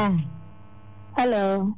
Hello.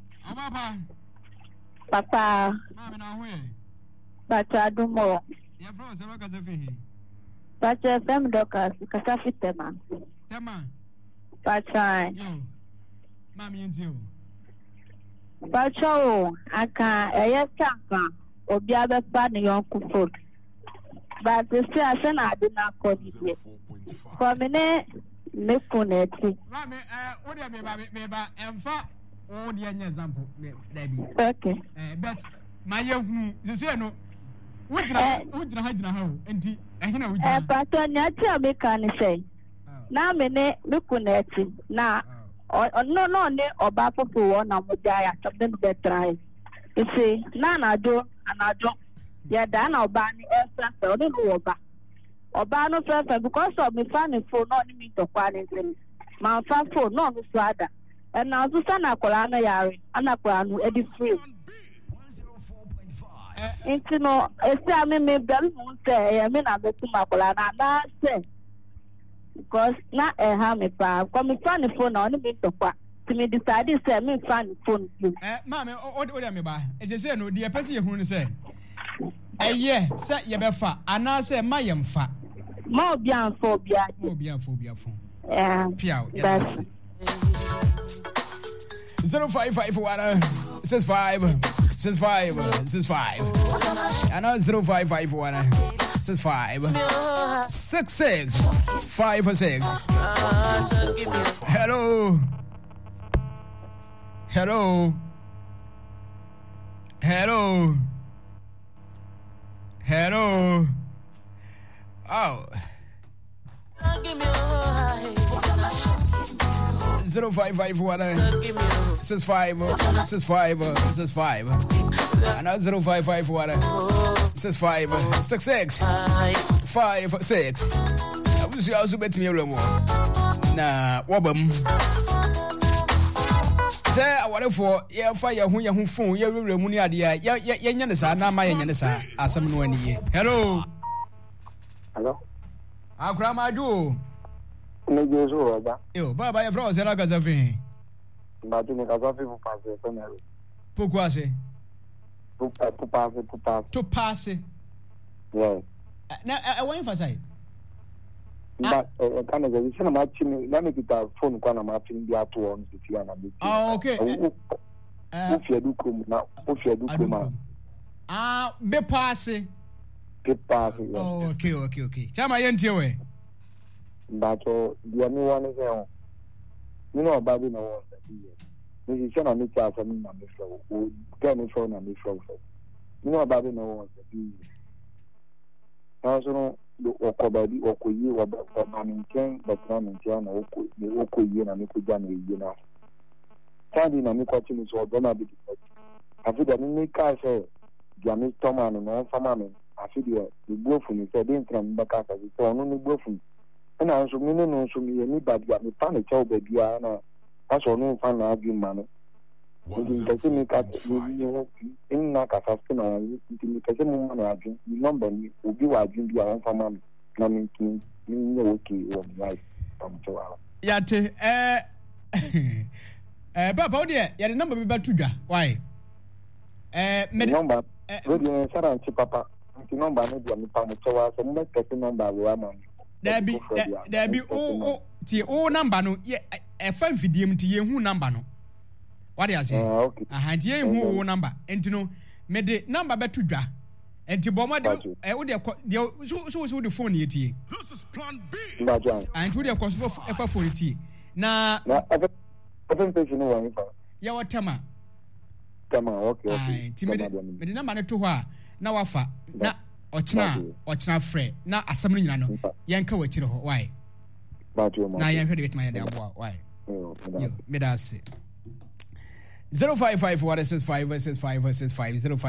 Papa. Mama na ho e. Papa Dumo. Ya bro, se waka se fi. Papa fem dokas kasa fitema. Tema. Papa. Yo. Mama yenti o. Papa o aka eye chanka obi abepa ne yonku food. But the say ase na ade na akodi. For me me kuneti. Mama wo de me ba emfa wo de anya example me dabi. Okay. But my hu se no wujina ha o enti ehina wujina. Papa nyati ameka ne say. Na me kuneti na no ne oba popo wo na moja ya tabem de try. You see na anajo ya da na oba ni esa so no oba. Oba no first because of me fan phone no ni me to kwa ni ma fa phone no me swada. And now to sana kola na yare anakola no edi free. Into no esa me bel mo say me na be tuma kola na say because na ha me pa come fan phone no ni me to kwa to me decide say me fan phone you mama o de me ba e say no de pese ye hu ni say eye say ye be fa ana say ma ye mfa ma obi anfo obi pia that's 0551 65 and 0551 65 66 56. Hello. Oh. 0551 65 and 0551 65 66 56. I will see also bet me a little more. Na wobam. Say I want for ya fire who ya phone ya remuni adia ya nya sa na ma ya nya sa asem no ani. Hello. Akra maju. Ne Jesu oba. Yo, baba ya fro se la gaza fin. Ba tu ne gaza fin pour passer penero. Pourquoi c'est? Pour passer. To pass. Yeah. Na I want emphasize. But kana ga isi na ma chini na me kita phone kwa na ma chini bi ato on siti na me. Ah okay. Ofia du kom. Be pass. Be pass. Oh okay. Chama yentie we. But the only one is on. You know about it now. This is not me to ask me na me flow. Get me phone na me flow. You know about it now. Now so no okobadi okoyi oba minchen but na minchen na okoyi na me ko ja na yi na. Kandi na me ko timi so obo na bi. Afi da me ka say dia me toma no fama me. Afi dia the bofu ni say den tram baka ka so no bofu. And I also mean no so me anybody me pan a chow baby na that's no fan na agi man. In the same cat in na ka fast na in the same man agi number ni obi wa agi bi awon fama na me kin ni okay o right from chow. Yate papa o de ya the number be batu dwa why me number radio sara nti papa nti number no dia me pa mo chow so me kete number we am. There be ti o number no ye e fa mfidiem ti ye hu number no what you say aha ti ye hu o number enti no me de number betu dwa enti bo ma de wo de so de phone ye tie this is plan B and wo de ko so e fa phone tie na presentation no one fa ya watama okay ti me de number no to ho a na wafa na ochina frɛ na asɛm no nyina no yɛnka wakyire hɔ why na yɛnhwɛ de betuma yɛde aboa why yo meda ase 05546565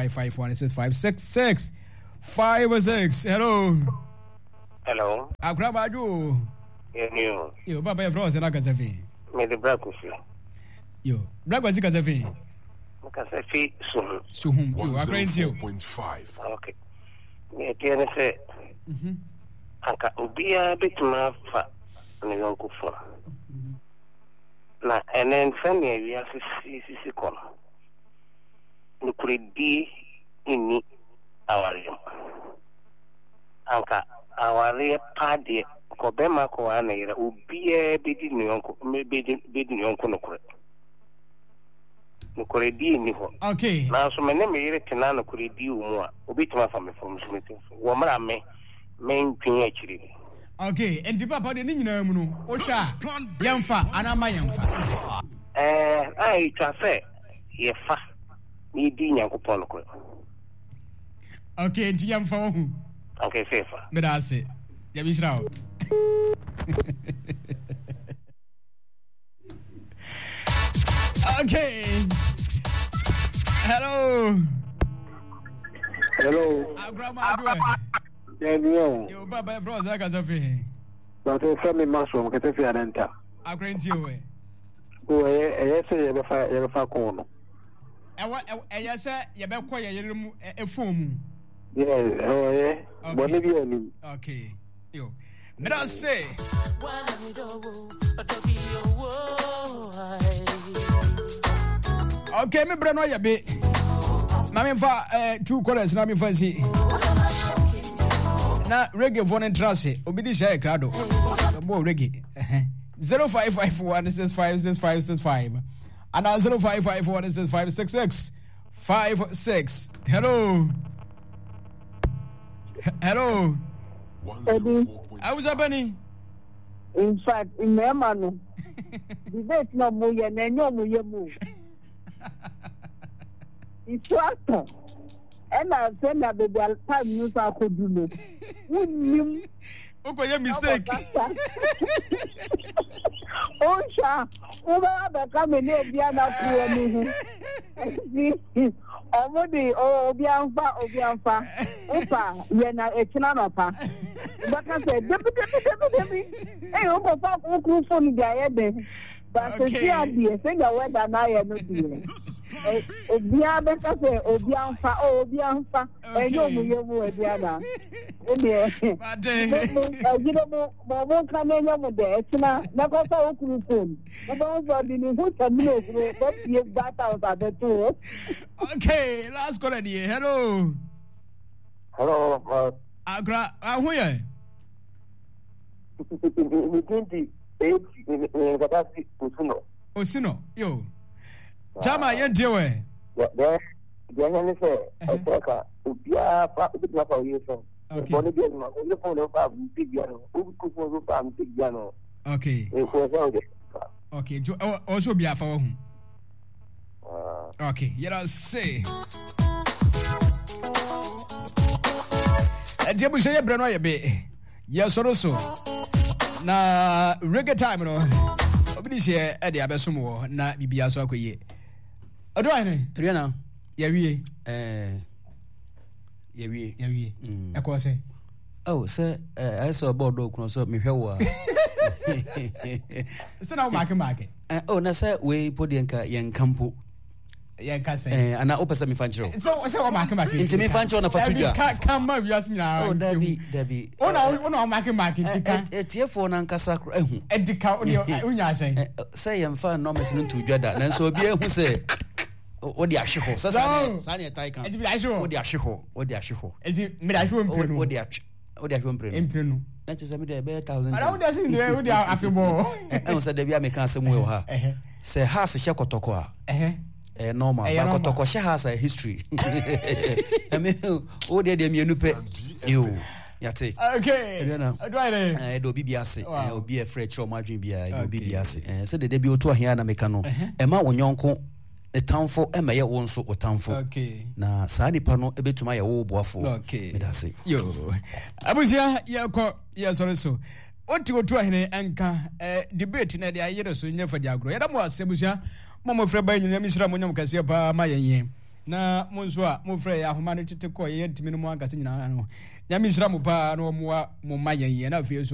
0554656656. Hello akra baju yo baba yɛ frɛ ɔsɛ na kasa fi me de brako fi yo brako si kasa fi kasa fi suhum yo akra ntio okay me tiene se anka obia betuma fa ne yonko fo na and then send me a CC corner. You could be in me, our Anka, our real party, Kobema Koana, will be a big new uncle, maybe big uncle. Okay. Now, so my name is Tinano could do more. Obitma from Smith. Woman, main thing actually. Okay, and the papa the Nino, Osha, Yamfa, Anama Yamfa. I say, ye fa, me being a coupon. Okay, and Yamfa. Okay, safer. But I say, Yamishrao. Okay. Hello. Hello. Grandma. Yo, Baba, bro, Zagazafi. But I said, me mushroom, get a fair enter. I grant you. Go ahead, say, ever corner. Yes, sir, you better quiet a phone. Yeah, oh, yeah. But maybe only. Okay. Yo. Let us say. Okay, me brano ya be. Mami fa 2 callers na mi fa si. Na reggae phone trace obidi sha ekrado. Bo reggae. 0551656565 and 0551656656. Hello. Hello. Eddie. I was happening. In fact, in Memano, debate no more than no more. It's what? And I said that the time you could do. Okay, mistake. Oh, Sha, over coming here, Diana. Omodi obianfa opa yena etina pa baka say debi eh o papa ku phone dia ye de ba se si ade se ga weather na ye no die obia baka say obianfa enyo mu ye mu ediana ebe ajiro mo kan enyo mu de etina na ko fa ku phone o ba so di ni hu tamino ko but ye data o ba de to. Okay, last call here. Hello. Hello. Agra, who are you? Osino, yo. Jama, you do it. Yeah, okay. Okay, also be a phone. Okay, you say. Jebu say brano ye be. Yes also. Na reggae time no. Obi share e dey abesum wo na bibia so akoye. Odo ane? Riana. Ya wie. Ya wie. E ko say. Oh, say I saw board do kuno so me hwe wo. So now market. Oh, na say we podienka yen campo. Yanka say. Ana opesa me fanchiro. So market. Into me fanchiro na fatudwa. Come ma wiase nyina. Oh, Dabi. Ona market tika. Etiefo na nkasa ehu. Edika unya say. Say yem fa no mes no tudwa da. Na so obi ehu say odi ahyeho. Sasa ne tai kan. Odi ahyeho. Edi me da hwo mprenu. Odi ahyeho mprenu. Na tse me da be 1000. Ara odi asin de odi afebo. Say da bia me kan asem we ha. Say house hye kotoko a. Normal. But kotoko hye house a history. I mean, odi de mienu pe. Yo. Yate. Okay. Right. Do bibiase. Obi e frɛ kyerɛ ma adwen bia do bibiase. Say de bi oto ahia na meka no. E ma wonyonko etamfo emaye wo nso otamfo. Okay. Na saa nipa no ebetuma ye wo boafo. Okay. Me da say. Yo. Abusia ye sorry so. Oti oto ahene anka debate na de ayere so nya fadi agro. Yeda mo asebusia mo frɛ ba nyina misira mo nyam kase pa ma yenye. Na mo nso a mo frɛ ya homa no tete ko ye ntimi no mo anka se nyina no. Nya misira mo pa no mo ma yenye na afie so